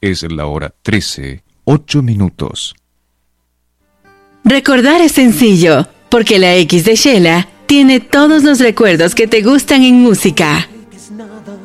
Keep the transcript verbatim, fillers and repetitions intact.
Es la hora trece, ocho minutos. Recordar es sencillo, porque la X de Shela tiene todos los recuerdos que te gustan en música.